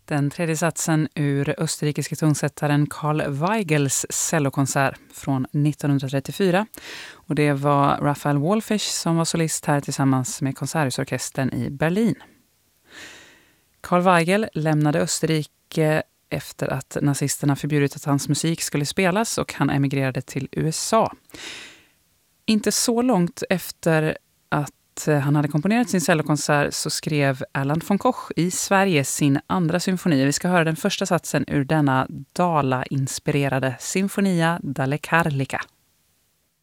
Den tredje satsen ur österrikiske tonsättaren Karl Weigels cellokonsert från 1934. Och det var Raphael Wallfisch som var solist här tillsammans med Konserthusorkestern i Berlin. Karl Weigel lämnade Österrike efter att nazisterna förbjudit att hans musik skulle spelas och han emigrerade till USA. Inte så långt efter att han hade komponerat sin cellokonsert så skrev Erland von Koch i Sverige sin andra symfoni. Vi ska höra den första satsen ur denna Dala-inspirerade Sinfonia dalle Carlica.